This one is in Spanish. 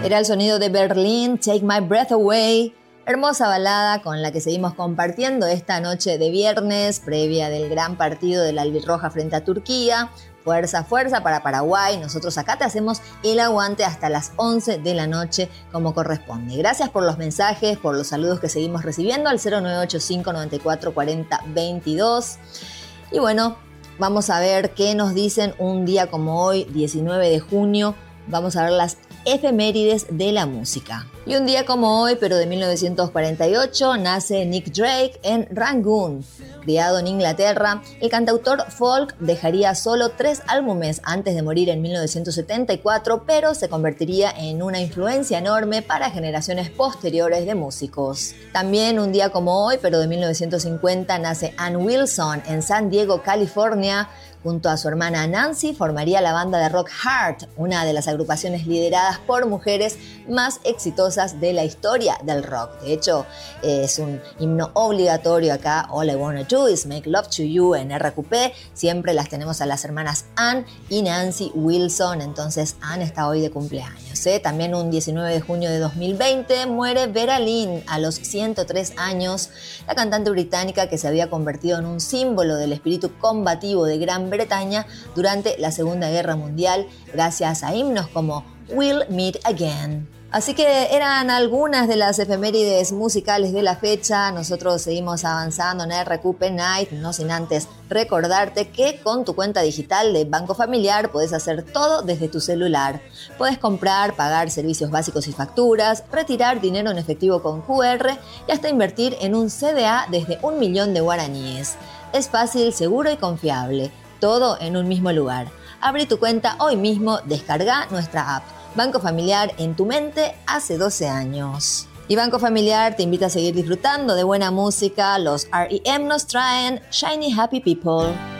Era el sonido de Berlín, Take My Breath Away. Hermosa balada con la que seguimos compartiendo esta noche de viernes, previa del gran partido de la albirroja frente a Turquía. Fuerza, fuerza para Paraguay. Nosotros acá te hacemos el aguante hasta las 11 de la noche como corresponde. Gracias por los mensajes, por los saludos que seguimos recibiendo al 0985 94 40 22. Y bueno, vamos a ver qué nos dicen un día como hoy, 19 de junio. Vamos a ver las efemérides de la música. Y un día como hoy, pero de 1948, nace Nick Drake en Rangoon. Criado en Inglaterra, el cantautor folk dejaría solo 3 álbumes antes de morir en 1974, pero se convertiría en una influencia enorme para generaciones posteriores de músicos. También un día como hoy, pero de 1950, nace Ann Wilson en San Diego, California. Junto a su hermana Nancy formaría la banda de rock Heart, una de las agrupaciones lideradas por mujeres más exitosas de la historia del rock. De hecho, es un himno obligatorio acá. All I Wanna Do Is Make Love to You en RQP. Siempre las tenemos a las hermanas Ann y Nancy Wilson. Entonces Ann está hoy de cumpleaños. También un 19 de junio de 2020 muere Vera Lynn a los 103 años. La cantante británica que se había convertido en un símbolo del espíritu combativo de Gran Bretaña durante la Segunda Guerra Mundial gracias a himnos como We'll Meet Again. Así que eran algunas de las efemérides musicales de la fecha. Nosotros seguimos avanzando en RQP Night, no sin antes recordarte que con tu cuenta digital de Banco Familiar puedes hacer todo desde tu celular. Puedes comprar, pagar servicios básicos y facturas, retirar dinero en efectivo con QR y hasta invertir en un CDA desde 1.000.000 de guaraníes. Es fácil, seguro y confiable. Todo en un mismo lugar. Abre tu cuenta hoy mismo, descarga nuestra app. Banco Familiar en tu mente hace 12 años. Y Banco Familiar te invita a seguir disfrutando de buena música. Los R.E.M. nos traen Shiny Happy People.